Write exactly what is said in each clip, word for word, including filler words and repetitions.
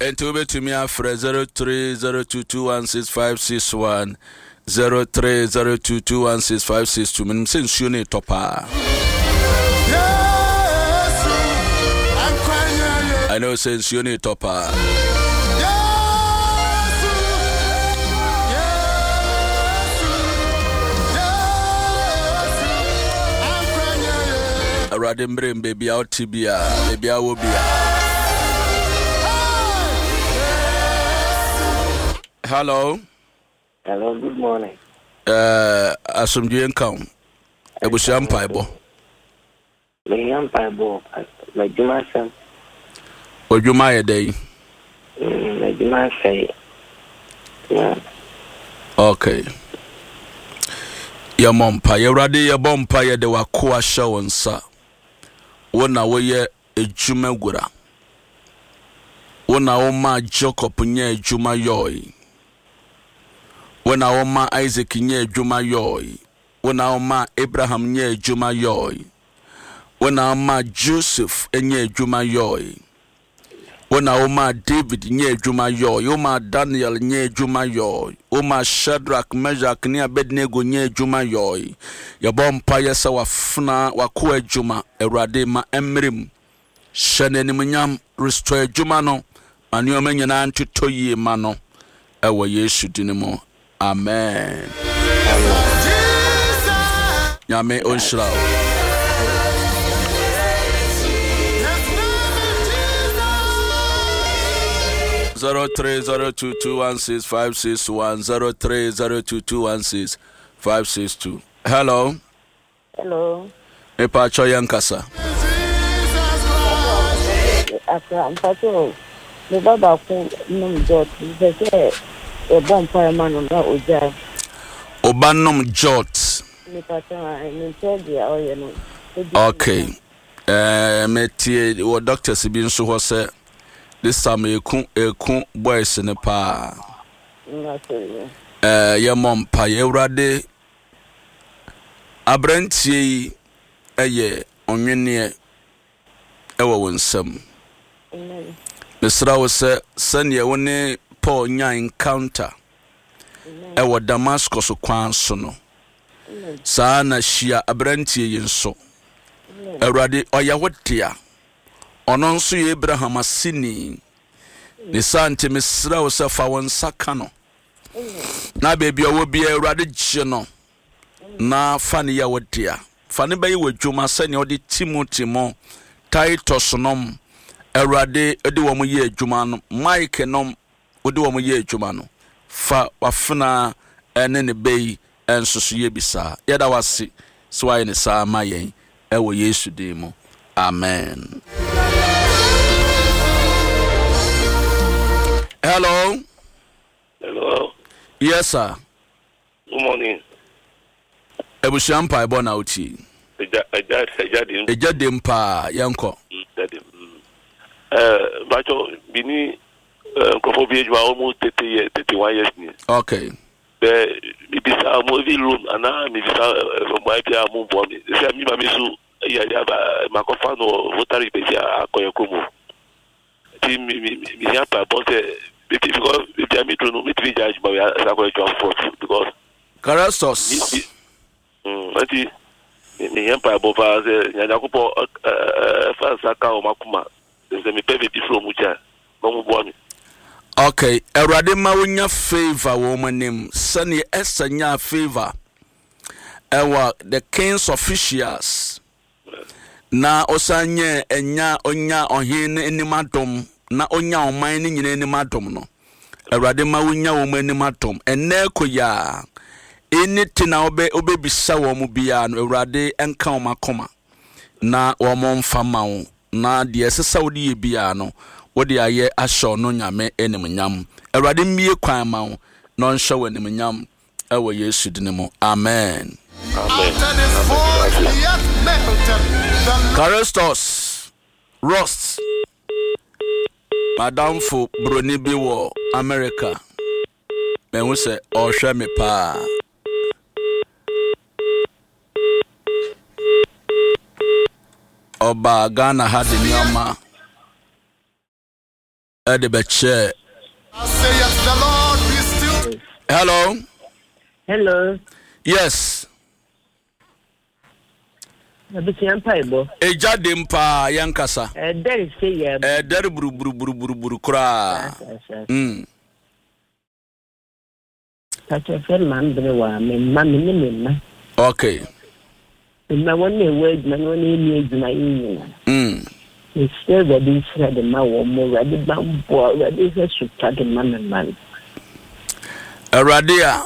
enti obetumi afre zero three zero two two one six five six one zero three zero two two one six five six two. Minim se nsuo ne topa. I know se nsuo ne topa. Radim Brim, baby out Tibia, baby I will be. Hello. Hello, good morning. Uh, Asum Juenkam. Ebusham Paibo. Mayam Paibo, my Juma Sam. Or Jumaya Day. My Juma say. Yeah. Okay. Your mom pie, your radi, your bomb pie, de wa kwa show and sa. Wona woye ejuma gura. Wona oma Jacob nye ejuma yoy. Wona oma Isaac nye ejuma yoy. Wona oma Abraham nye ejuma yoy. Wona oma Joseph nye ejuma yoy. Wona oma David nye ejuma yoy. Oma Daniel nye ejuma yoy. Oma Shadrach, Meshach ni Abednego nye ejuma yoy. Yabom pa yesa wafuna wakuwa ejuma erade ma emrim. Shane ni mnyam restore ejuma no. Maniyo menye na antitoye mano. Ewa Yesu dinimo. Amen. Nyame onshirao. Zero three zero two two one six five six one zero three zero two two one six five six two. Hello. Hello. Me pa cho yankasa. Aka mpacho. Me baba ku num jot. Ze se e bon pa ma no na oja. Obanum jot. Me pa cho me che dia o ye no. Okay. Eh me tie wo doctor si bi nso ho se this time eku eku boys ne pa. Eh ye mom pa ye urade abrantie eye onwene ewo wonsam. Amen. Mesra wo se sane woni Paul nya encounter ewo Damascus kwan so no. Saa na hia abrantie yi nso. Urade oya wotia. Ono nso ye Abraham asini. Ni sante mesra wo se fa won saka no. Na baby owo bia urade gye no. Na fani ya wodia. Fani bayi wadwuma sane odi Timothy mo Titus nom urade odi wo mo ye adwuma no. Mike nom odi wo mo ye adwuma no. Fa wafuna ene ne bayi ensusu ye bisa. Yeda wase so ayi ne sa ma yen ewo Yesu de mo. Amen. Hello. Hello. Yes, sir. Good morning. Ebusham pa ebo na uti. Eja eja eja dim. Eja dim pa yanko. Eja dim. Eh, bacho bini nkofo bi ejwa almost thirty years, thirty-one years ni. Okay. The mi bisa mo vi room ana mi bisa mo apia mo bo mi. Se mi ma mi su ya ya ba makofa no votari be ya akoyekomo. Ti mi mi mi ya pa bon se because if I meet no meet we judge but we are going to for because Carastos mm ati ni empire bova ze nyanya kupo eh fa saka o makuma ze me peve di from ucha no mu bo mi. Okay, erade ma wonya favor wo manim sane esanya favor ewa the king's officials na osanye enya onya ohene animadom na onya oman ni nyina animadom no erade ma wonya wo animadom enne koya anything na obe obebisa wo mu bia no erade enka wo makoma na wo mo mfama wo na de esesa wo de bia no wo de aye ahyo no nyame enimnyam erade mie kwan ma wo no nhwe wo enimnyam ewo Yesu dinimo. Amen. Amen. Carastos Rost Madam for Bruni bi wo America. Me hu se o hwe me pa. Oba Ghana had the nyama ɛde bɛkyɛ. I say yes, the Lord be still. Hello. Hello. Yes. Abisian paibo. Eja dempa yankasa. Eh, there is say yeah. Eh, there buru buru buru buru buru kura. Hmm. Kacha fer man brewa me ma me ne me ma. Okay. Me one ne word man one ne adwuma yin. Hmm. Me say that this red ma wo mo red ban bo red is a super the man man. Eradia.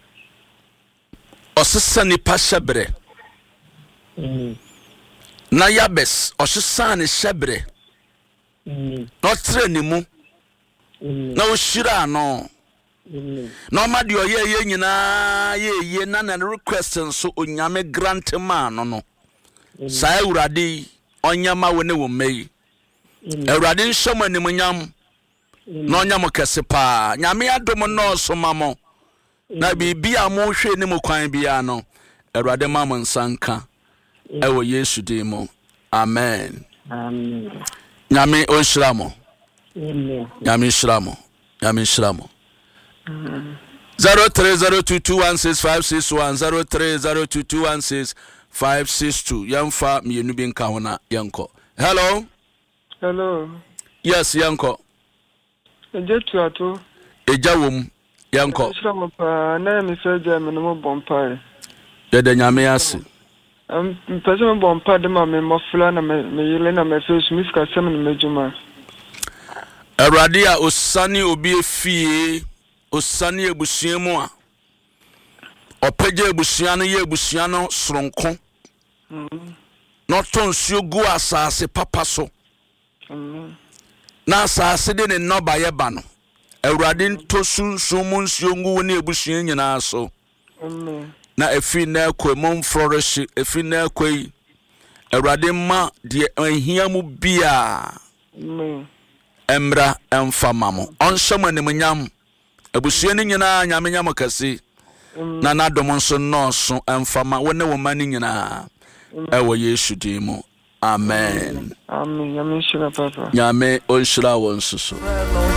Osesa ni pashabre. Mm. Na yabes osesa ni shebre. Mm. No tre ni mu. Mm. Na oshira no. Mm. No ma de oye ye nyina ye ye na na request nso onyame grant ma no no. Sa Ewurade onyama wo ne wo mei. Ewurade nhyem anim nyam. Na onyam kese pa. Nyame adom no so mamo. Na bibia mo hwe ne mo kwan bia no. Ewurade ma mo nsanka. Ewo Yesu din mo. Amen. Amen. Nyame onhyira mo. Amen. Nyame nhyira mo. Nyame nhyira mo. zero three zero two two one six five six one zero three zero two two one six five six two. Yamfa mienu bi nka hona yanko. Hello. Hello. Yes, yanko. Eje tu ato. Eja wom yanko. Sira mo pa na mi fe je me no mo bompa. Ye de nyame ase. Um pese mo bompa de ma me mo fla na me me yele na me fe su miska sem na mejuma. Awurade a osane obi efie, osane ebusua mu a. Opagye ebusua no ye ebusua no soronko. Mhm. No tonsuo gu asase papa so. Mhm. Na asase de ne noba ye ba no. Awurade nto sunsun mu nsuo ngu ne ebusua nyina so. Amen. Na efi na ekwe mon flourish, efi na ekwe. Awurade ma de ahia mu bia. Amen. Emra emfa mamo. Onhyem animnyam. Ebusua ni nyina nyame nyam kase. Na na dom nso nọọso emfa ma wone wo mani nyina. Ewo Yesu din mu. Amen. Amen. Nyame nhyira papa. Nyame onhyira won suso.